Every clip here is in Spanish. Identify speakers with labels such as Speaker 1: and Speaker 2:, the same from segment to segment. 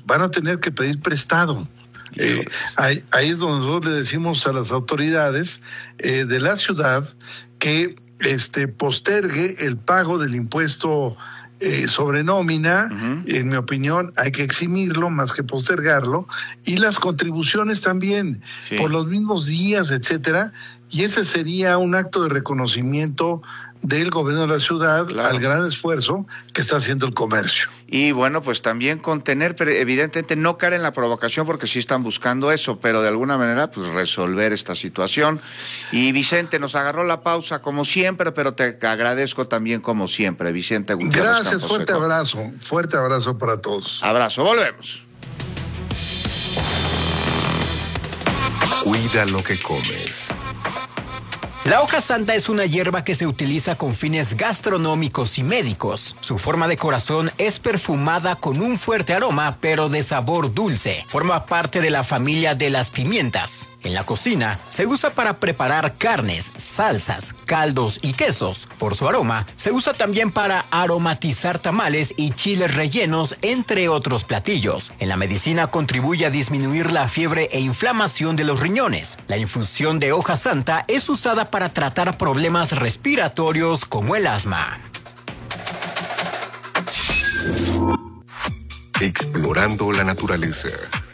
Speaker 1: van a tener que pedir prestado. Ahí es donde nosotros le decimos a las autoridades de la ciudad que postergue el pago del impuesto sobre nómina. En mi opinión hay que eximirlo más que postergarlo, y las contribuciones también, por los mismos días, etcétera, y ese sería un acto de reconocimiento del gobierno de la ciudad al gran esfuerzo que está haciendo el comercio.
Speaker 2: Y bueno, pues también contener, pero evidentemente no caer en la provocación, porque sí están buscando eso, pero de alguna manera pues resolver esta situación. Y Vicente, nos agarró la pausa como siempre, pero te agradezco también como siempre, Vicente Gutiérrez.
Speaker 1: Gracias, fuerte abrazo para todos.
Speaker 2: Abrazo, volvemos.
Speaker 3: Cuida lo que comes.
Speaker 4: La hoja santa es una hierba que se utiliza con fines gastronómicos y médicos. Su forma de corazón es perfumada con un fuerte aroma, pero de sabor dulce. Forma parte de la familia de las pimientas. En la cocina se usa para preparar carnes, salsas, caldos y quesos. Por su aroma, se usa también para aromatizar tamales y chiles rellenos, entre otros platillos. En la medicina contribuye a disminuir la fiebre e inflamación de los riñones. La infusión de hoja santa es usada para tratar problemas respiratorios como el asma.
Speaker 3: Explorando la naturaleza.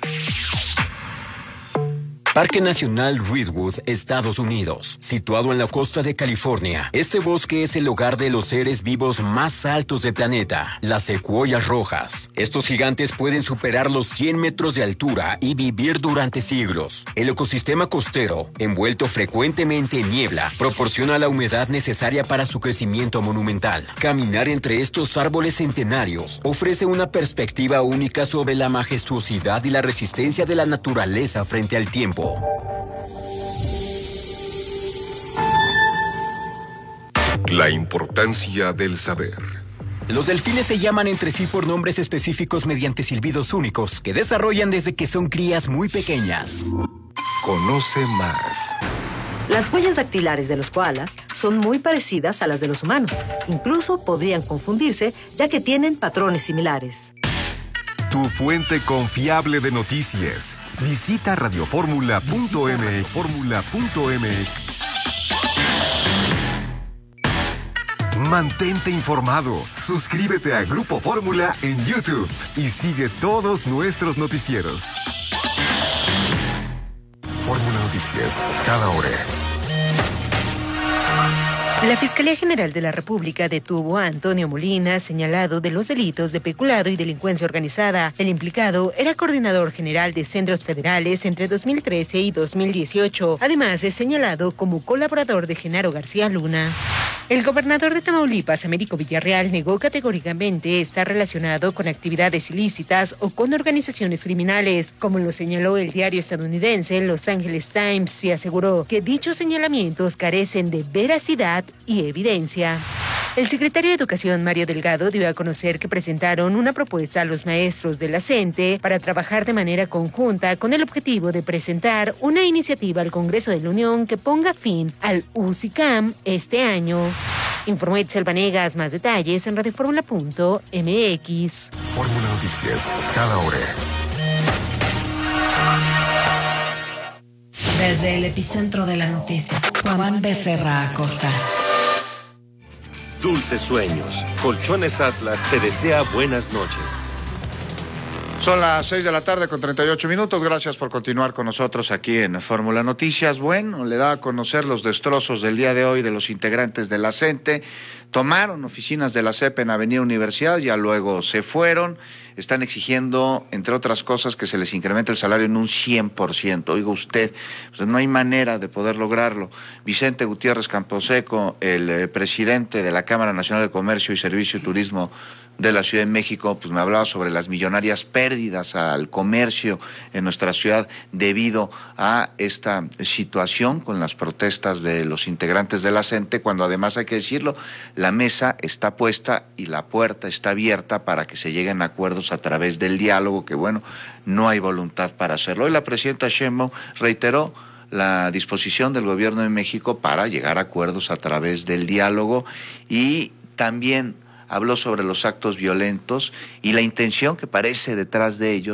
Speaker 4: Parque Nacional Redwood, Estados Unidos. Situado en la costa de California, este bosque es el hogar de los seres vivos más altos del planeta, las secuoyas rojas. Estos gigantes pueden superar los 100 metros de altura y vivir durante siglos. El ecosistema costero, envuelto frecuentemente en niebla, proporciona la humedad necesaria para su crecimiento monumental. Caminar entre estos árboles centenarios ofrece una perspectiva única sobre la majestuosidad y la resistencia de la naturaleza frente al tiempo.
Speaker 3: La importancia del saber.
Speaker 4: Los delfines se llaman entre sí por nombres específicos mediante silbidos únicos que desarrollan desde que son crías muy pequeñas.
Speaker 3: Conoce más.
Speaker 5: Las huellas dactilares de los koalas son muy parecidas a las de los humanos. Incluso podrían confundirse, ya que tienen patrones similares.
Speaker 3: Tu fuente confiable de noticias. Visita radioformula.mx. Mantente informado. Suscríbete a Grupo Fórmula en YouTube y sigue todos nuestros noticieros. Fórmula Noticias, cada hora.
Speaker 6: La Fiscalía General de la República detuvo a Antonio Molina, señalado de los delitos de peculado y delincuencia organizada. El implicado era coordinador general de centros federales entre 2013 y 2018. Además, es señalado como colaborador de Genaro García Luna. El gobernador de Tamaulipas, Américo Villarreal, negó categóricamente estar relacionado con actividades ilícitas o con organizaciones criminales, como lo señaló el diario estadounidense Los Angeles Times, y aseguró que dichos señalamientos carecen de veracidad y evidencia. El secretario de Educación, Mario Delgado, dio a conocer que presentaron una propuesta a los maestros de la CENTE para trabajar de manera conjunta con el objetivo de presentar una iniciativa al Congreso de la Unión que ponga fin al UCICAM este año. Informó Itzel Vanegas. Más detalles en radioformula.mx.
Speaker 3: Fórmula Noticias, cada hora.
Speaker 7: Desde el epicentro de la noticia, Juan Becerra Acosta.
Speaker 8: Dulces sueños. Colchones Atlas te desea buenas noches.
Speaker 2: Son las 6:38 Gracias por continuar con nosotros aquí en Fórmula Noticias. Bueno, le da a conocer los destrozos del día de hoy de los integrantes de la CENTE. Tomaron oficinas de la CEP en Avenida Universidad, ya luego se fueron. Están exigiendo, entre otras cosas, que se les incremente el salario en un 100%. Oiga usted, pues no hay manera de poder lograrlo. Vicente Gutiérrez Camposeco, el presidente de la Cámara Nacional de Comercio y Servicio y Turismo de la Ciudad de México, pues me hablaba sobre las millonarias pérdidas al comercio en nuestra ciudad debido a esta situación con las protestas de los integrantes de la CENTE, cuando además, hay que decirlo, la mesa está puesta y la puerta está abierta para que se lleguen a acuerdos a través del diálogo, que bueno, no hay voluntad para hacerlo. Hoy la presidenta Sheinbaum reiteró la disposición del gobierno de México para llegar a acuerdos a través del diálogo, y también habló sobre los actos violentos y la intención que parece detrás de ellos